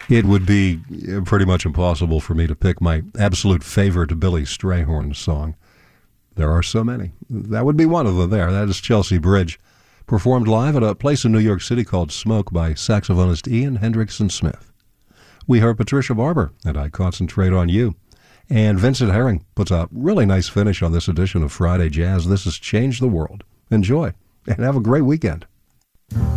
It would be pretty much impossible for me to pick my absolute favorite Billy Strayhorn song. There are so many. That would be one of them there. That is Chelsea Bridge, performed live at a place in New York City called Smoke by saxophonist Ian Hendrickson Smith. We heard Patricia Barber, and I Concentrate on You. And Vincent Herring puts a really nice finish on this edition of Friday Jazz. This has changed the world. Enjoy, and have a great weekend.